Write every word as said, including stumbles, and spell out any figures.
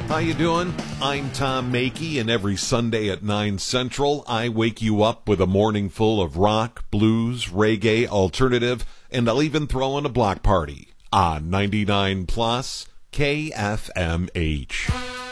How you doing? I'm Tom Makey, and every Sunday at nine Central, I wake you up with a morning full of rock, blues, reggae, alternative, and I'll even throw in a block party on ninety-nine plus K F M H.